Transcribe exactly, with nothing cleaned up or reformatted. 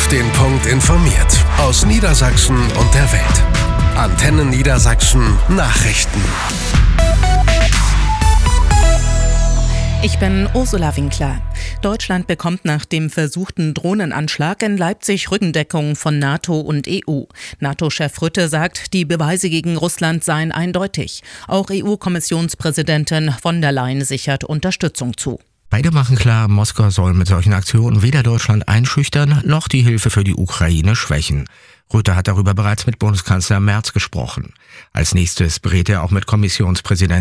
Auf den Punkt informiert. Aus Niedersachsen und der Welt. Antenne Niedersachsen Nachrichten. Ich bin Ursula Winkler. Deutschland bekommt nach dem versuchten Drohnenanschlag in Leipzig Rückendeckung von NATO und E U. NATO-Chef Rutte sagt, die Beweise gegen Russland seien eindeutig. Auch E U-Kommissionspräsidentin von der Leyen sichert Unterstützung zu. Beide machen klar, Moskau soll mit solchen Aktionen weder Deutschland einschüchtern, noch die Hilfe für die Ukraine schwächen. Rutte hat darüber bereits mit Bundeskanzler Merz gesprochen. Als nächstes berät er auch mit Kommissionspräsident